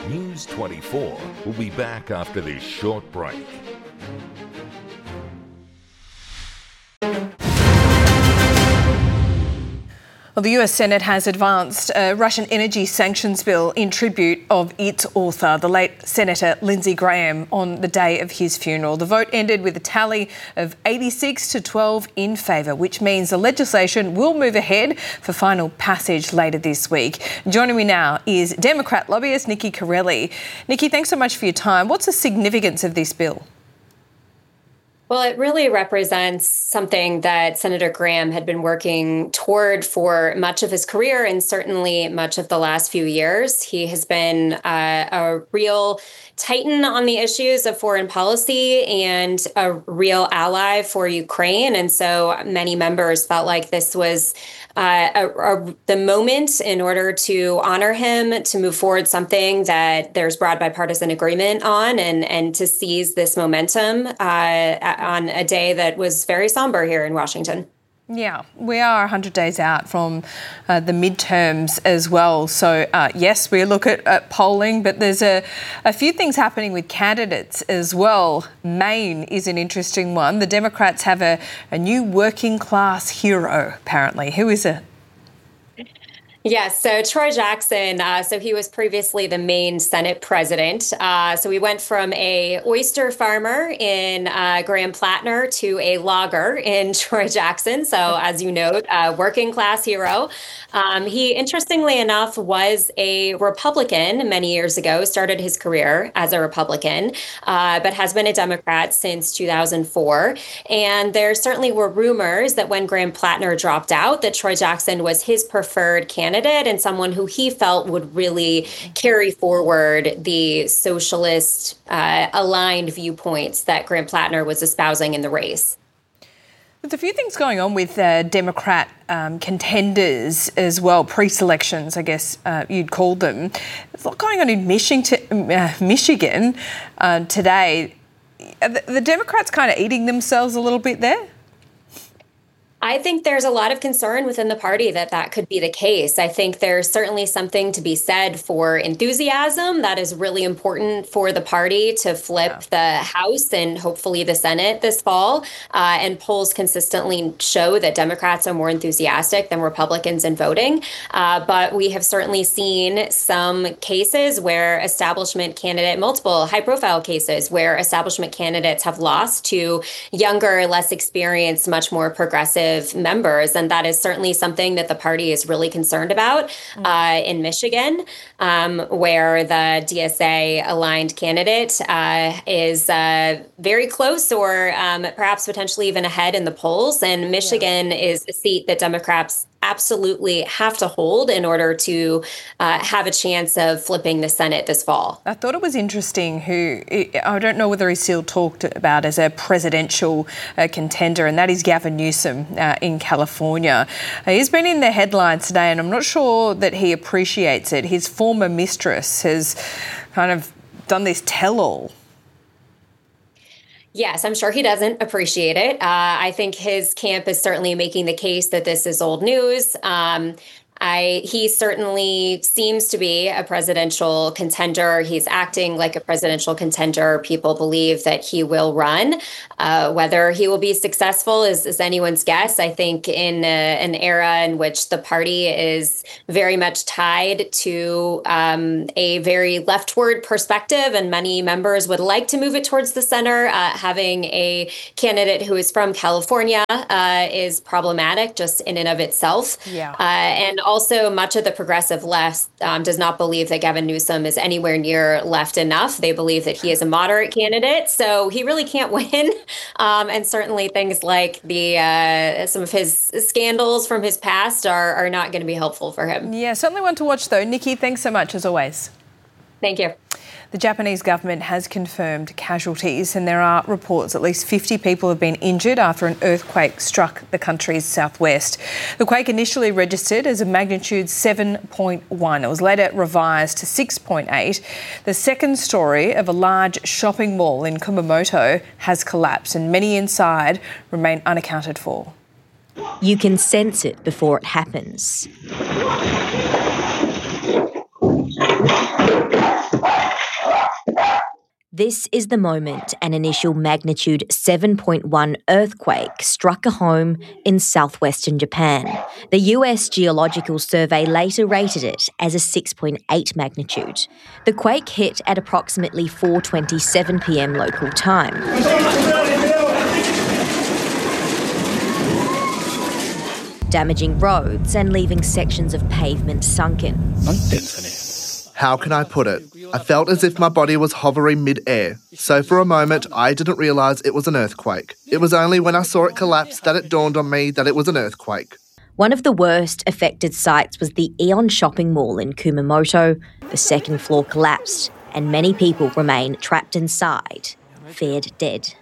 News 24 will be back after this short break. Well, the US Senate has advanced a Russian energy sanctions bill in tribute of its author, the late Senator Lindsey Graham, on the day of his funeral. The vote ended with a tally of 86-12 in favour, which means the legislation will move ahead for final passage later this week. Joining me now is Democrat lobbyist Nikki Corelli. Nikki, thanks so much for your time. What's the significance of this bill? Well, it really represents something that Senator Graham had been working toward for much of his career and certainly much of the last few years. He has been a real titan on the issues of foreign policy and a real ally for Ukraine. And so many members felt like this was the moment in order to honor him, to move forward something that there's broad bipartisan agreement on, and to seize this momentum on a day that was very somber here in Washington. Yeah, we are 100 days out from the midterms as well. So, yes, we look at polling, but there's a few things happening with candidates as well. Maine is an interesting one. The Democrats have a new working class hero, apparently. Who is it? Yes, so Troy Jackson, so he was previously the Maine Senate president. So we went from a oyster farmer in Graham Plattner to a logger in Troy Jackson. So as you note, working class hero. He, interestingly enough, was a Republican many years ago, started his career as a Republican, but has been a Democrat since 2004. And there certainly were rumors that when Graham Plattner dropped out, that Troy Jackson was his preferred candidate and someone who he felt would really carry forward the socialist aligned viewpoints that Graham Plattner was espousing in the race. There's a few things going on with Democrat contenders as well, pre-selections, I guess you'd call them. There's a lot going on in Michigan today. Are the Democrats kind of eating themselves a little bit there? I think there's a lot of concern within the party that could be the case. I think there's certainly something to be said for enthusiasm. That is really important for the party to flip the House and hopefully the Senate this fall. And polls consistently show that Democrats are more enthusiastic than Republicans in voting. But we have certainly seen some cases where multiple high-profile cases where establishment candidates have lost to younger, less experienced, much more progressive members. And that is certainly something that the party is really concerned about in Michigan, where the DSA aligned candidate is very close or perhaps potentially even ahead in the polls. And Michigan is a seat that Democrats absolutely have to hold in order to have a chance of flipping the Senate this fall. I thought it was interesting I don't know whether he's still talked about as a presidential contender, and that is Gavin Newsom in California. He's been in the headlines today, and I'm not sure that he appreciates it. His former mistress has kind of done this tell-all. Yes, I'm sure he doesn't appreciate it. I think his camp is certainly making the case that this is old news. He certainly seems to be a presidential contender. He's acting like a presidential contender. People believe that he will run. Whether he will be successful is anyone's guess. I think in an era in which the party is very much tied to a very leftward perspective, and many members would like to move it towards the center, having a candidate who is from California is problematic just in and of itself. Yeah. And also, much of the progressive left does not believe that Gavin Newsom is anywhere near left enough. They believe that he is a moderate candidate, so he really can't win. And certainly things like some of his scandals from his past are not going to be helpful for him. Yeah, certainly one to watch though. Nikki, thanks so much as always. Thank you. The Japanese government has confirmed casualties, and there are reports at least 50 people have been injured after an earthquake struck the country's southwest. The quake initially registered as a magnitude 7.1. It was later revised to 6.8. The second story of a large shopping mall in Kumamoto has collapsed, and many inside remain unaccounted for. You can sense it before it happens. This is the moment an initial magnitude 7.1 earthquake struck a home in southwestern Japan. The US Geological Survey later rated it as a 6.8 magnitude. The quake hit at approximately 4:27 p.m. local time. Damaging roads and leaving sections of pavement sunken. How can I put it? I felt as if my body was hovering mid-air, so for a moment I didn't realise it was an earthquake. It was only when I saw it collapse that it dawned on me that it was an earthquake. One of the worst affected sites was the Aeon shopping mall in Kumamoto. The second floor collapsed and many people remain trapped inside, feared dead.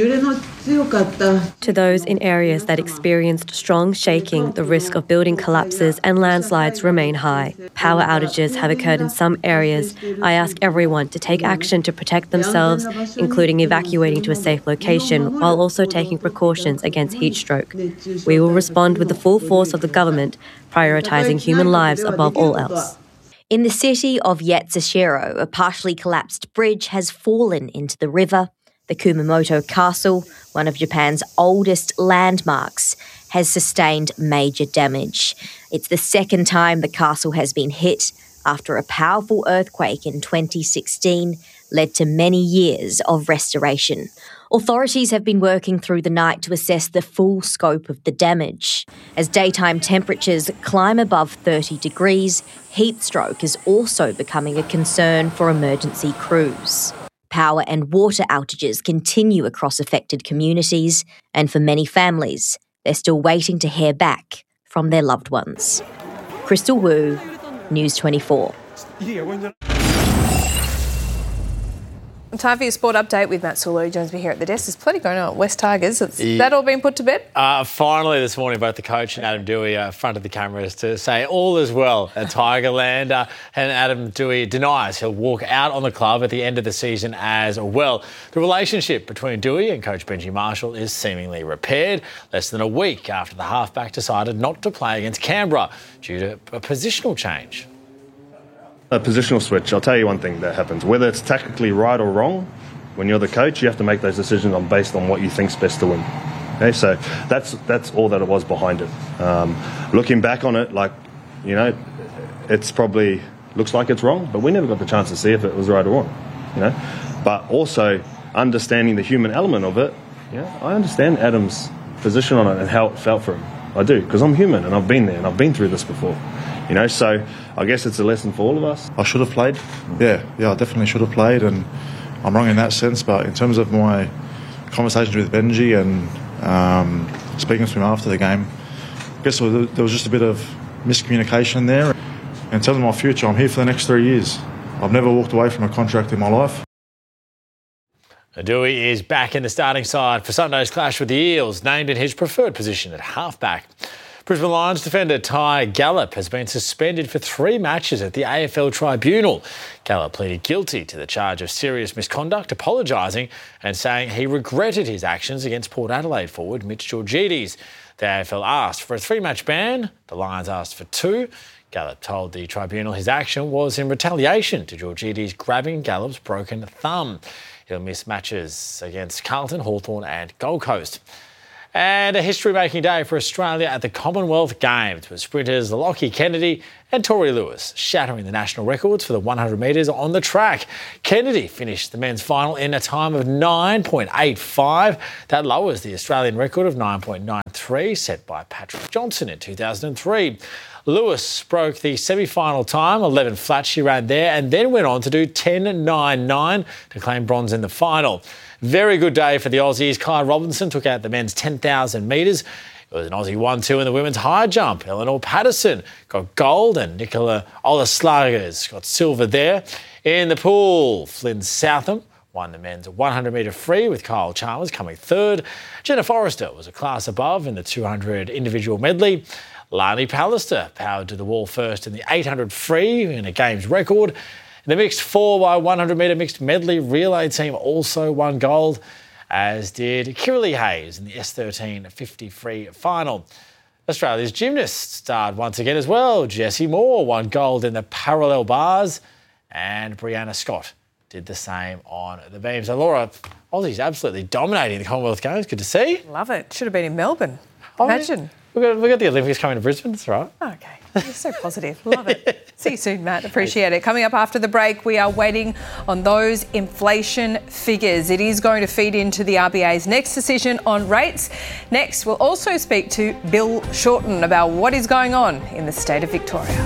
To those in areas that experienced strong shaking, the risk of building collapses and landslides remain high. Power outages have occurred in some areas. I ask everyone to take action to protect themselves, including evacuating to a safe location, while also taking precautions against heat stroke. We will respond with the full force of the government, prioritising human lives above all else. In the city of Yatsushiro, a partially collapsed bridge has fallen into the river. The Kumamoto Castle, one of Japan's oldest landmarks, has sustained major damage. It's the second time the castle has been hit after a powerful earthquake in 2016 led to many years of restoration. Authorities have been working through the night to assess the full scope of the damage. As daytime temperatures climb above 30 degrees, heat stroke is also becoming a concern for emergency crews. Power and water outages continue across affected communities, and for many families, they're still waiting to hear back from their loved ones. Crystal Wu, News 24. Time for your sport update with Matt Sewell, who joins me here at the desk. There's plenty going on at West Tigers. That all been put to bed? Finally this morning, both the coach and Adam Doueihi fronted the cameras to say all is well at Tigerland. And Adam Doueihi denies he'll walk out on the club at the end of the season as well. The relationship between Doueihi and coach Benji Marshall is seemingly repaired, less than a week after the halfback decided not to play against Canberra due to a positional change. A positional switch, I'll tell you one thing that happens. Whether it's tactically right or wrong, when you're the coach, you have to make those decisions based on what you think's best to win. Okay, so that's all that it was behind it. Looking back on it, it's probably looks like it's wrong, but we never got the chance to see if it was right or wrong. But also understanding the human element of it, I understand Adam's position on it and how it felt for him. I do, because I'm human and I've been there and I've been through this before. So I guess it's a lesson for all of us. I should have played. Yeah, I definitely should have played, and I'm wrong in that sense. But in terms of my conversations with Benji and speaking to him after the game, I guess there was just a bit of miscommunication there. In terms of my future, I'm here for the next 3 years. I've never walked away from a contract in my life. Doueihi is back in the starting side for Sunday's clash with the Eels, named in his preferred position at halfback. Brisbane Lions defender Ty Gallup has been suspended for 3 matches at the AFL Tribunal. Gallup pleaded guilty to the charge of serious misconduct, apologising and saying he regretted his actions against Port Adelaide forward Mitch Georgides. The AFL asked for a 3-match ban. The Lions asked for 2. Gallup told the tribunal his action was in retaliation to Georgides grabbing Gallup's broken thumb. He'll miss matches against Carlton, Hawthorn and Gold Coast. And a history-making day for Australia at the Commonwealth Games, with sprinters Lachie Kennedy and Tori Lewis shattering the national records for the 100 metres on the track. Kennedy finished the men's final in a time of 9.85. That lowers the Australian record of 9.93 set by Patrick Johnson in 2003. Lewis broke the semi-final time, 11 flat she ran there, and then went on to do 10.99 to claim bronze in the final. Very good day for the Aussies. Kai Robinson took out the men's 10,000 metres. It was an Aussie 1-2 in the women's high jump. Eleanor Patterson got gold and Nicola Olaslagers got silver there. In the pool, Flynn Southam won the men's 100-metre free with Kyle Chalmers coming third. Jenna Forrester was a class above in the 200 individual medley. Lani Pallister powered to the wall first in the 800 free in a games record. The mixed 4x100 metre mixed medley relay team also won gold, as did Kiralee Hayes in the S13 50 free final. Australia's gymnasts starred once again as well. Jessie Moore won gold in the parallel bars, and Brianna Scott did the same on the beam. So, Laura, Aussies absolutely dominating the Commonwealth Games. Good to see. Love it. Should have been in Melbourne. Imagine. We've got the Olympics coming to Brisbane. That's right. Okay. You're so positive. Love it. See you soon, Matt. Appreciate it. Coming up after the break, we are waiting on those inflation figures. It is going to feed into the RBA's next decision on rates. Next, we'll also speak to Bill Shorten about what is going on in the state of Victoria.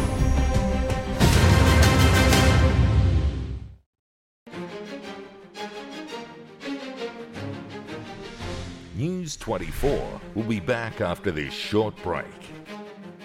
News 24 will be back after this short break.